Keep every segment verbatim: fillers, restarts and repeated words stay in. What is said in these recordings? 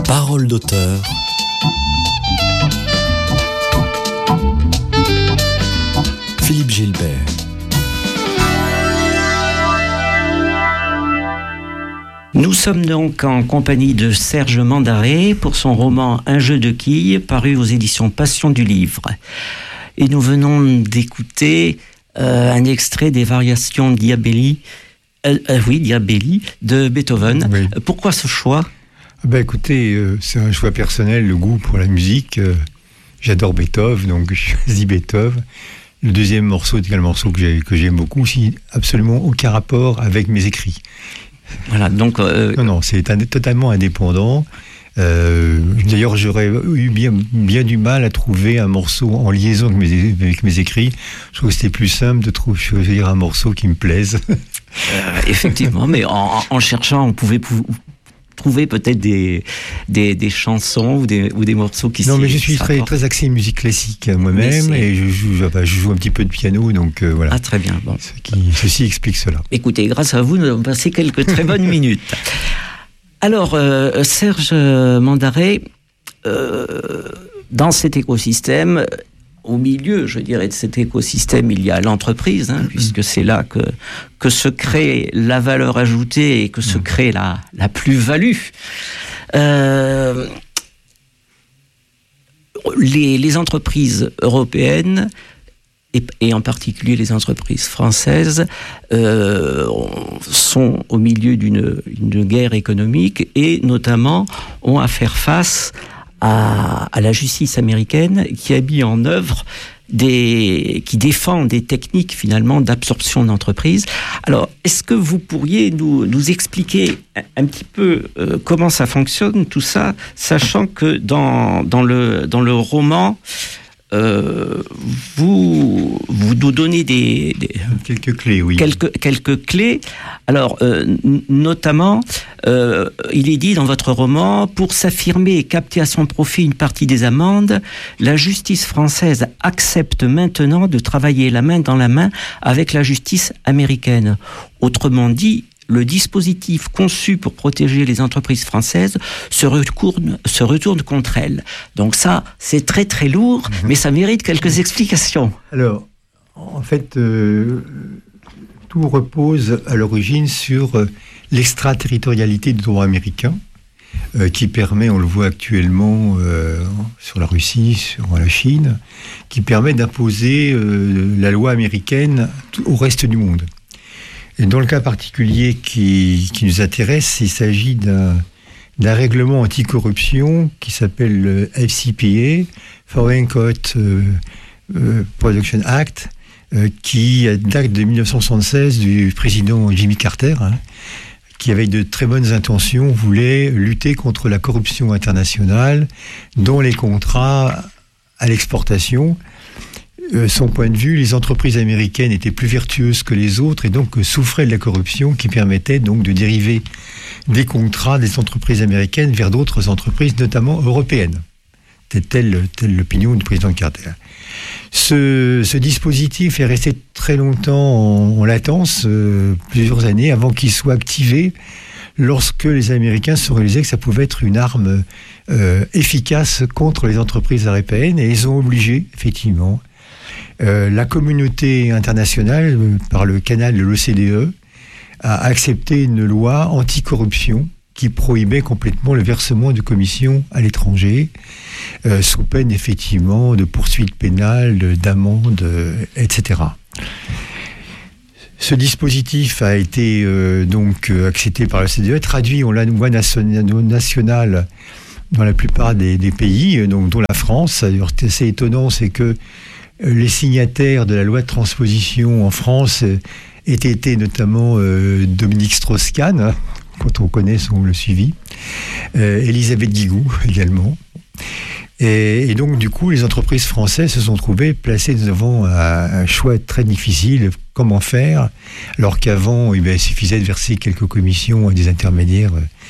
Parole d'auteur. Philippe Gilbert. Nous sommes donc en compagnie de Serge Mandaré pour son roman Un jeu de quilles, paru aux éditions Passion du Livre. Et nous venons d'écouter euh, un extrait des variations Diabelli, euh, euh, oui, Diabelli de Beethoven. Oui. Pourquoi ce choix ? Ben écoutez, euh, c'est un choix personnel, le goût pour la musique. Euh, j'adore Beethoven, donc je choisis Beethoven. Le deuxième morceau est un morceau que, j'ai, que j'aime beaucoup, aussi absolument aucun rapport avec mes écrits. Voilà, donc... Euh... Non, non, c'est un, totalement indépendant. Euh, d'ailleurs, j'aurais eu bien, bien du mal à trouver un morceau en liaison avec mes, avec mes écrits. Je trouve que c'était plus simple de trouver, choisir un morceau qui me plaise. Euh, effectivement, mais en, en cherchant, on pouvait... Pou- trouver peut-être des, des, des chansons ou des, ou des morceaux qui... Non, mais je suis très, très axé musique classique moi-même, et je joue, je joue un petit peu de piano, donc euh, voilà. Ah, très bien. Bon. Ce qui, ceci explique cela. Écoutez, grâce à vous, nous avons passé quelques très bonnes minutes. Alors, euh, Serge Mandaré, euh, dans cet écosystème... Au milieu, je dirais, de cet écosystème, il y a l'entreprise, hein, puisque c'est là que, que se crée la valeur ajoutée et que se crée la, la plus-value. Euh, les, les entreprises européennes, et, et en particulier les entreprises françaises, euh, sont au milieu d'une, d'une guerre économique et notamment ont à faire face À, à la justice américaine qui a mis en œuvre des, qui défend des techniques finalement d'absorption d'entreprises. Alors, est-ce que vous pourriez nous, nous expliquer un, un petit peu euh, comment ça fonctionne, tout ça, sachant que dans, dans, le, dans le roman, euh, vous, vous nous donnez des, des quelques clés, oui. Quelques, quelques clés. Alors, euh, n- notamment, euh, il est dit dans votre roman, pour s'affirmer et capter à son profit une partie des amendes, la justice française accepte maintenant de travailler la main dans la main avec la justice américaine. Autrement dit, le dispositif conçu pour protéger les entreprises françaises se retourne, se retourne contre elles. Donc ça, c'est très très lourd, mmh. mais ça mérite quelques explications. Alors, en fait, euh, tout repose à l'origine sur euh, l'extraterritorialité du droit américain, euh, qui permet, on le voit actuellement euh, sur la Russie, sur la Chine, qui permet d'imposer euh, la loi américaine au reste du monde. Et dans le cas particulier qui, qui nous intéresse, il s'agit d'un, d'un règlement anticorruption qui s'appelle le F C P A, Foreign Corrupt euh, euh, Production Act, euh, qui date de dix-neuf cent soixante-seize du président Jimmy Carter, hein, qui avec de très bonnes intentions voulait lutter contre la corruption internationale dans les contrats à l'exportation. Euh, son point de vue, les entreprises américaines étaient plus vertueuses que les autres et donc euh, souffraient de la corruption qui permettait donc de dériver des contrats des entreprises américaines vers d'autres entreprises, notamment européennes. C'était telle, telle l'opinion du président Carter. Ce, ce dispositif est resté très longtemps en, en latence, euh, plusieurs années, avant qu'il soit activé, lorsque les Américains se réalisaient que ça pouvait être une arme euh, efficace contre les entreprises européennes, et ils ont obligé, effectivement, Euh, la communauté internationale, euh, par le canal de l'O C D E, a accepté une loi anticorruption qui prohibait complètement le versement de commissions à l'étranger, euh, sous peine effectivement de poursuites pénales, de, d'amendes, euh, et cetera. Ce dispositif a été euh, donc euh, accepté par l'O C D E, traduit en la loi nationale dans la plupart des, des pays, donc, dont la France. D'ailleurs, c'est assez étonnant, c'est que les signataires de la loi de transposition en France aient été notamment euh, Dominique Strauss-Kahn, hein, quand on connaît son le suivi, euh, Elisabeth Guigou également. Et, et donc, du coup, les entreprises françaises se sont trouvées placées devant un, un choix très difficile. Comment faire ? Alors qu'avant, eh bien, il suffisait de verser quelques commissions à des intermédiaires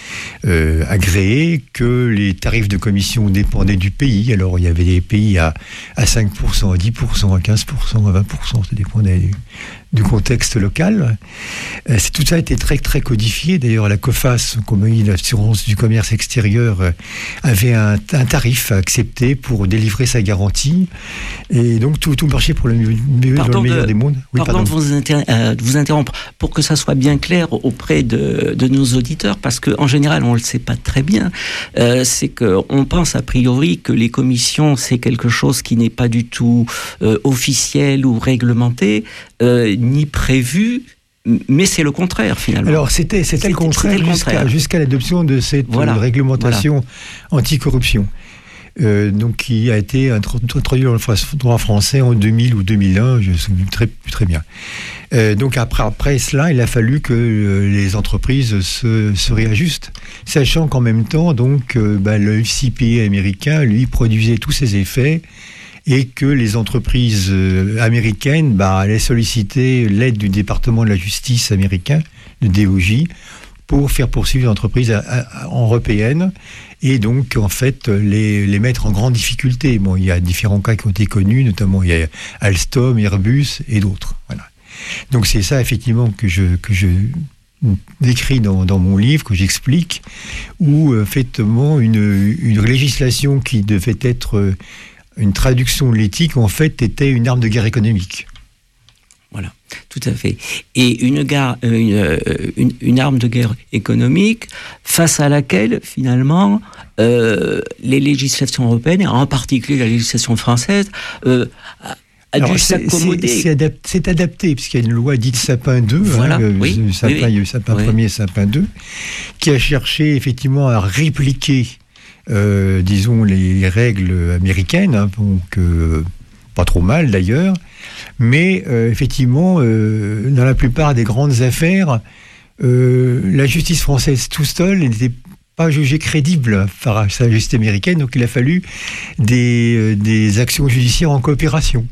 euh, agréé, que les tarifs de commission dépendaient du pays. Alors il y avait des pays à, à cinq pour cent, à dix pour cent, à quinze pour cent, à vingt pour cent, ça dépendait du, du contexte local. Euh, c'est, tout ça a été très très codifié. D'ailleurs, la COFAS, Compagnie d'assurance du commerce extérieur, euh, avait un, un tarif à accepter pour délivrer sa garantie. Et donc tout, tout marchait pour le mieux, dans le meilleur de, des mondes. Oui, pardon, pardon. De, vous inter, euh, de vous interrompre, pour que ça soit bien clair auprès de, de nos auditeurs, parce qu'en général, on ne le sait pas très bien, euh, c'est qu'on pense a priori que les commissions, c'est quelque chose qui n'est pas du tout euh, officiel ou réglementé, euh, ni prévu, mais c'est le contraire finalement. Alors c'était, c'était, c'était le contraire, c'était le contraire. Jusqu'à, jusqu'à l'adoption de cette voilà. réglementation voilà. anticorruption. Euh, donc qui a été introduit dans le droit français en deux mille ou deux mille un, je ne me souviens très, plus très bien. Euh, donc après, après cela, il a fallu que euh, les entreprises se, se réajustent, sachant qu'en même temps, donc, euh, bah, le F C P A américain, lui, produisait tous ses effets et que les entreprises euh, américaines bah, allaient solliciter l'aide du département de la justice américain, le D O J, pour faire poursuivre les entreprises à, à, européennes et donc en fait les, les mettre en grande difficulté. Bon, il y a différents cas qui ont été connus, notamment il y a Alstom, Airbus et d'autres. Voilà. Donc c'est ça effectivement que je que je décris dans, dans mon livre, que j'explique, où effectivement une, une législation qui devait être une traduction de l'éthique en fait était une arme de guerre économique. Voilà, tout à fait. Et une, gare, une, une, une arme de guerre économique face à laquelle, finalement, euh, les législations européennes, et en particulier la législation française, euh, a, a Alors, dû c'est, s'accommoder. C'est, c'est, adapté, c'est adapté, puisqu'il y a une loi dite Sapin deux, voilà, hein, oui, le Sapin, oui, oui. il y a eu Sapin oui. premier et Sapin deux, qui a cherché effectivement à répliquer, euh, disons, les, les règles américaines, hein, donc euh, pas trop mal d'ailleurs. Mais euh, effectivement, euh, dans la plupart des grandes affaires, euh, la justice française tout seule n'était pas jugée crédible par la justice américaine, donc il a fallu des, euh, des actions judiciaires en coopération.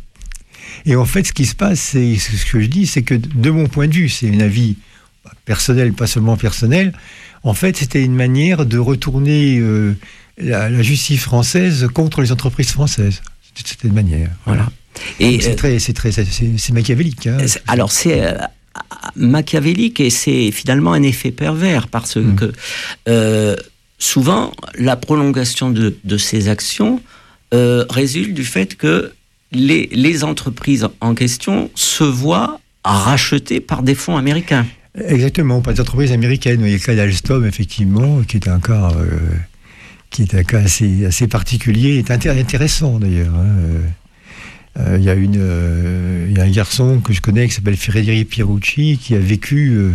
Et en fait, ce qui se passe, c'est ce que je dis, c'est que de mon point de vue, c'est un avis personnel, pas seulement personnel, en fait, c'était une manière de retourner euh, la, la justice française contre les entreprises françaises. C'était une manière. Voilà. Et c'est, très, c'est, très, c'est, c'est machiavélique. Hein. Alors, c'est euh, machiavélique et c'est finalement un effet pervers parce mmh. que euh, souvent, la prolongation de, de ces actions euh, résulte du fait que les, les entreprises en question se voient rachetées par des fonds américains. Exactement, par des entreprises américaines. Il y a le cas d'Alstom, effectivement, qui est un cas, euh, qui est un cas assez, assez particulier et intéressant d'ailleurs. Hein. Euh, il y a une, euh, il y a un garçon que je connais qui s'appelle Frédéric Pierucci qui a vécu, euh,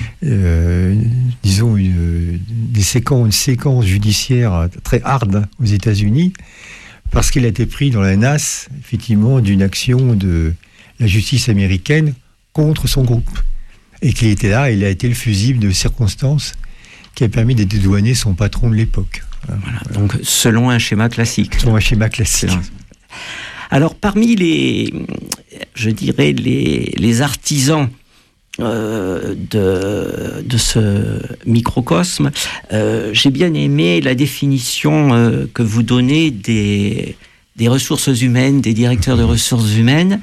euh, disons, une, des séquences, une séquence judiciaire très hard aux États-Unis parce qu'il a été pris dans la nasse, effectivement, d'une action de la justice américaine contre son groupe et qu'il était là, il a été le fusible de circonstances qui a permis de dédouaner son patron de l'époque. Voilà, voilà. Donc, selon un schéma classique. Selon un schéma classique. Alors, parmi les, je dirais, les, les artisans euh, de, de ce microcosme, euh, j'ai bien aimé la définition euh, que vous donnez des, des ressources humaines, des directeurs de ressources humaines,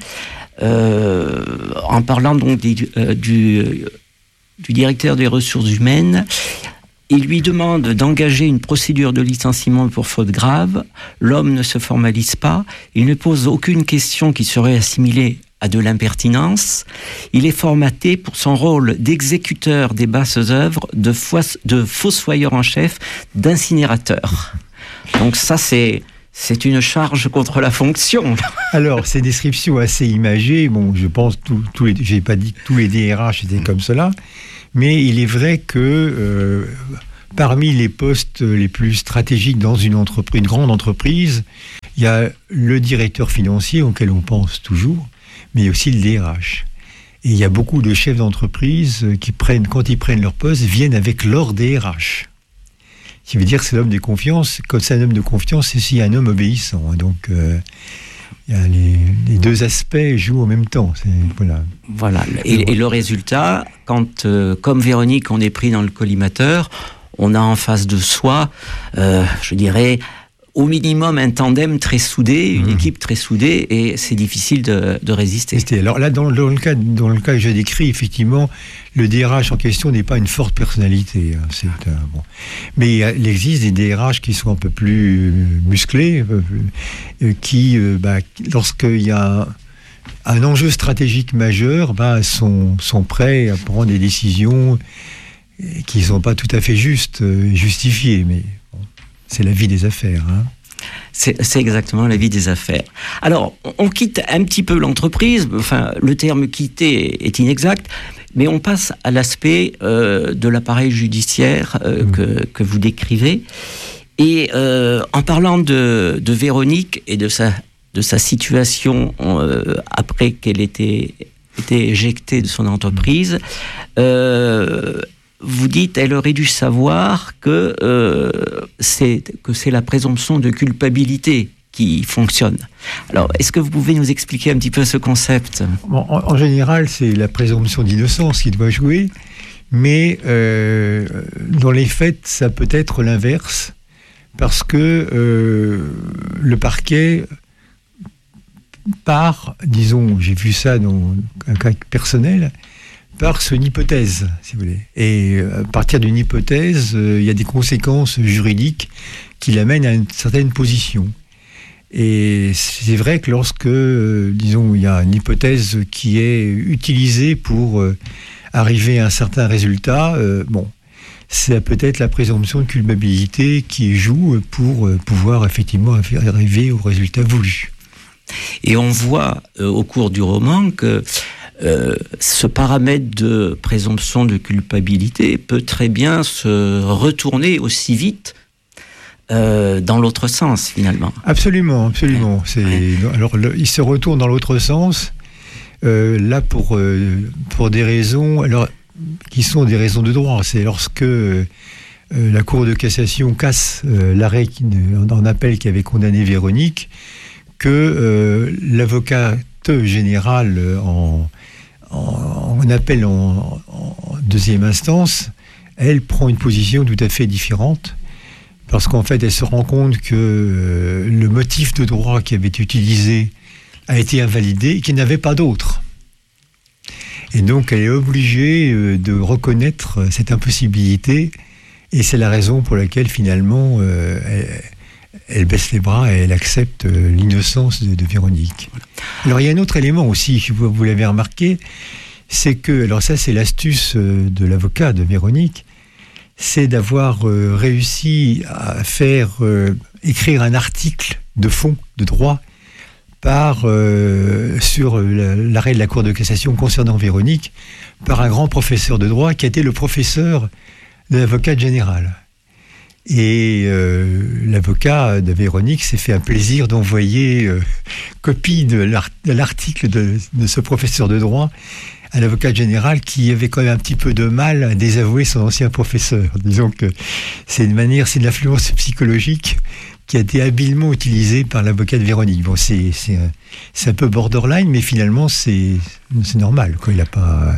euh, en parlant donc des, euh, du, du directeur des ressources humaines. Il lui demande d'engager une procédure de licenciement pour faute grave. L'homme ne se formalise pas. Il ne pose aucune question qui serait assimilée à de l'impertinence. Il est formaté pour son rôle d'exécuteur des basses œuvres, de, foisse, de fossoyeur en chef, d'incinérateur. Donc ça, c'est, c'est une charge contre la fonction. Alors, ces descriptions assez imagées, bon, je pense, tout, tout les, j'ai pas dit que tous les D R H étaient comme cela, mais il est vrai que euh, parmi les postes les plus stratégiques dans une entreprise, une grande entreprise, il y a le directeur financier auquel on pense toujours, mais il y a aussi le D R H. Et il y a beaucoup de chefs d'entreprise qui prennent, quand ils prennent leur poste, viennent avec leur D R H. Ce qui veut dire que c'est l'homme de confiance. Quand c'est un homme de confiance, c'est aussi un homme obéissant. Donc, euh, il y a les, les deux aspects jouent en même temps. C'est, voilà. Voilà. Et, et le résultat, quand, euh, comme Véronique, on est pris dans le collimateur, on a en face de soi, euh, je dirais, au minimum un tandem très soudé, une mmh. équipe très soudée, et c'est difficile de, de résister. Alors là, dans, dans, le cas, dans le cas que j'ai décrit, effectivement, le D R H en question n'est pas une forte personnalité. Hein, c'est, euh, bon. Mais il existe des D R H qui sont un peu plus musclés, euh, qui, euh, bah, lorsqu'il y a un, un enjeu stratégique majeur, bah, sont, sont prêts à prendre des décisions qui ne sont pas tout à fait justes, euh, justifiées, mais... C'est la vie des affaires. Hein. C'est, c'est exactement la vie des affaires. Alors, on quitte un petit peu l'entreprise. Enfin, le terme quitter est inexact, mais on passe à l'aspect euh, de l'appareil judiciaire euh, mmh. que, que vous décrivez. Et euh, en parlant de, de Véronique et de sa, de sa situation euh, après qu'elle était, était éjectée de son entreprise, euh, vous dites, elle aurait dû savoir que, euh, c'est, que c'est la présomption de culpabilité qui fonctionne. Alors, est-ce que vous pouvez nous expliquer un petit peu ce concept ? Bon, en, en général, c'est la présomption d'innocence qui doit jouer, mais euh, dans les faits, ça peut être l'inverse, parce que euh, le parquet part, disons, j'ai vu ça dans un cas personnel, par une hypothèse, si vous voulez. Et à partir d'une hypothèse, euh, il y a des conséquences juridiques qui l'amènent à une certaine position. Et c'est vrai que lorsque, euh, disons, il y a une hypothèse qui est utilisée pour euh, arriver à un certain résultat, euh, bon, c'est peut-être la présomption de culpabilité qui joue pour euh, pouvoir effectivement arriver au résultat voulu. Et on voit euh, au cours du roman que Euh, ce paramètre de présomption de culpabilité peut très bien se retourner aussi vite euh, dans l'autre sens, finalement. Absolument, absolument. C'est, ouais. Alors, le, il se retourne dans l'autre sens, euh, là pour, euh, pour des raisons alors, qui sont des raisons de droit. C'est lorsque euh, la Cour de cassation casse euh, l'arrêt qui, en appel qui avait condamné Véronique, que euh, l'avocat général en, en, en appel en, en deuxième instance, elle prend une position tout à fait différente, parce qu'en fait elle se rend compte que euh, le motif de droit qui avait été utilisé a été invalidé et qu'il n'y avait pas d'autre. Et donc elle est obligée euh, de reconnaître cette impossibilité, et c'est la raison pour laquelle finalement euh, elle, elle baisse les bras et elle accepte euh, l'innocence de, de Véronique. Voilà. Alors il y a un autre élément aussi, vous, vous l'avez remarqué, c'est que, alors ça c'est l'astuce euh, de l'avocat de Véronique, c'est d'avoir euh, réussi à faire euh, écrire un article de fond, de droit, par, euh, sur l'arrêt de la Cour de cassation concernant Véronique, par un grand professeur de droit qui a été le professeur de l'avocate générale. Et euh, l'avocat de Véronique s'est fait un plaisir d'envoyer euh, copie de, l'art, de l'article de, de ce professeur de droit à l'avocat général, qui avait quand même un petit peu de mal à désavouer son ancien professeur. Disons que c'est une manière, c'est de l'influence psychologique qui a été habilement utilisée par l'avocat de Véronique. Bon, c'est, c'est, un, c'est un peu borderline, mais finalement c'est, c'est normal, quoi. Il a pas...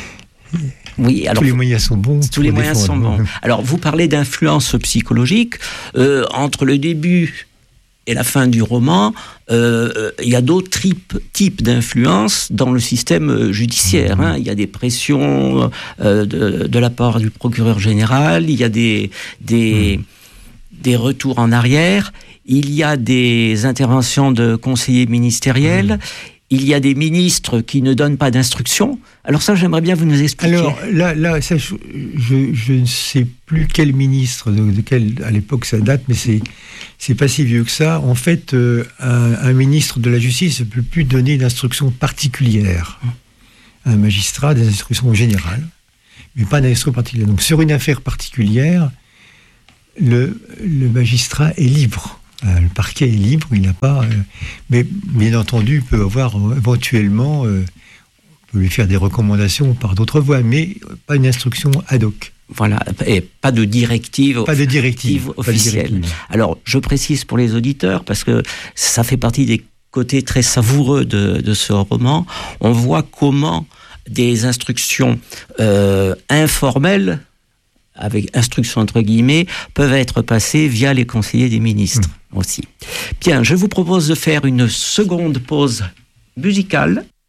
Oui, alors, tous les moyens sont bons. Tous les moyens sont bons. Alors, vous parlez d'influence psychologique. Euh, entre le début et la fin du roman, euh, il y a d'autres types, types d'influence dans le système judiciaire. Mmh. Hein. Il y a des pressions euh, de, de la part du procureur général, il y a des, des, mmh. des retours en arrière, il y a des interventions de conseillers ministériels, mmh. il y a des ministres qui ne donnent pas d'instructions. Alors ça, j'aimerais bien vous nous expliquer. Alors là, là ça, je, je, je ne sais plus quel ministre, de, de quel, à l'époque ça date, mais c'est, c'est pas si vieux que ça. En fait, euh, un, un ministre de la Justice ne peut plus donner d'instructions particulières. Un magistrat, des instructions générales, mais pas d'instructions particulières. Donc sur une affaire particulière, le, le magistrat est libre. Euh, le parquet est libre, il n'a pas... Euh, mais bien entendu, il peut avoir euh, éventuellement... Euh, on peut lui faire des recommandations par d'autres voies, mais pas une instruction ad hoc. Voilà, et pas de directive, pas de directive officielle. Pas de directive. Alors, je précise pour les auditeurs, parce que ça fait partie des côtés très savoureux de, de ce roman, on voit comment des instructions euh, informelles avec instruction entre guillemets, peuvent être passées via les conseillers des ministres mmh. aussi. Bien, je vous propose de faire une seconde pause musicale.